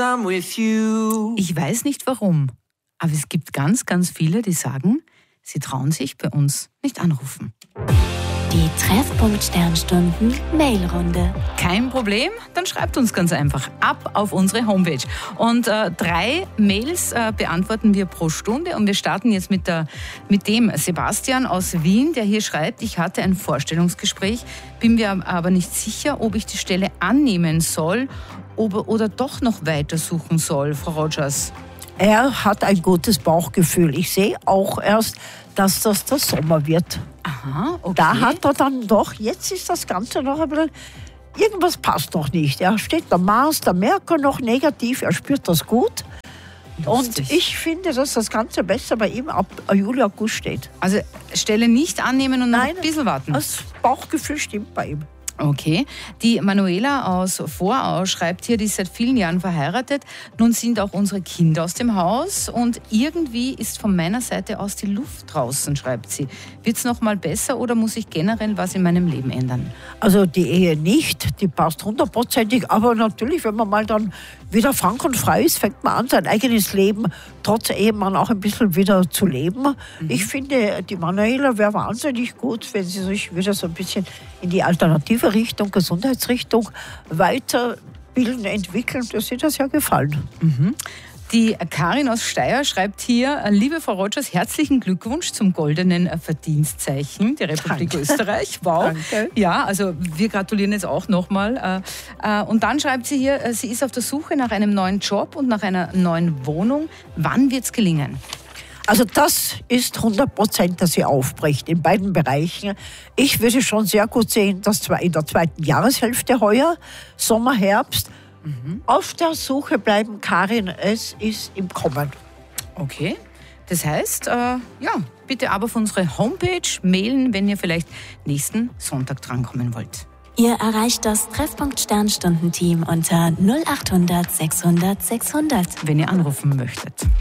I'm with you. Ich weiß nicht warum, aber es gibt ganz, ganz viele, die sagen, sie trauen sich bei uns nicht anrufen. Die Treffpunkt-Sternstunden Mailrunde. Kein Problem, dann schreibt uns ganz einfach ab auf unsere Homepage. Und 3 Mails beantworten wir pro Stunde. Und wir starten jetzt mit dem Sebastian aus Wien, der hier schreibt, ich hatte ein Vorstellungsgespräch, bin mir aber nicht sicher, ob ich die Stelle annehmen soll oder doch noch weitersuchen soll, Frau Rogers. Er hat ein gutes Bauchgefühl. Ich sehe auch erst, dass das der Sommer wird. Aha, okay. Da hat er dann doch, jetzt ist das Ganze noch ein bisschen, irgendwas passt noch nicht. Er steht der Mars, der Merkur noch negativ, er spürt das gut. Lustig. Und ich finde, dass das Ganze besser bei ihm ab Juli, August steht. Also Stelle nicht annehmen und noch Nein, ein bisschen warten. Das Bauchgefühl stimmt bei ihm. Okay. Die Manuela aus Vorau schreibt hier, die ist seit vielen Jahren verheiratet. Nun sind auch unsere Kinder aus dem Haus und irgendwie ist von meiner Seite aus die Luft draußen, schreibt sie. Wird es noch mal besser oder muss ich generell was in meinem Leben ändern? Also die Ehe nicht, die passt 100%ig, aber natürlich, wenn man mal dann wieder frank und frei ist, fängt man an, sein eigenes Leben trotz Ehemann auch ein bisschen wieder zu leben. Ich finde, die Manuela wäre wahnsinnig gut, wenn sie sich wieder so ein bisschen in die alternative Richtung, Gesundheitsrichtung weiterbilden, entwickeln. Das ist das ja gefallen. Die Karin aus Steyr schreibt hier, liebe Frau Rogers, herzlichen Glückwunsch zum goldenen Verdienstzeichen der Republik Österreich. Wow. Danke. Ja, also wir gratulieren jetzt auch nochmal. Und dann schreibt sie hier, sie ist auf der Suche nach einem neuen Job und nach einer neuen Wohnung. Wann wird es gelingen? Also das ist 100%, dass sie aufbricht in beiden Bereichen. Ich würde schon sehr gut sehen, dass zwar in der 2. Jahreshälfte heuer, Sommer, Herbst, auf der Suche bleiben, Karin, es ist im Kommen. Okay, das heißt, bitte aber auf unsere Homepage mailen, wenn ihr vielleicht nächsten Sonntag drankommen wollt. Ihr erreicht das Treffpunkt-Sternstunden-Team unter 0800 600 600. Wenn ihr anrufen möchtet.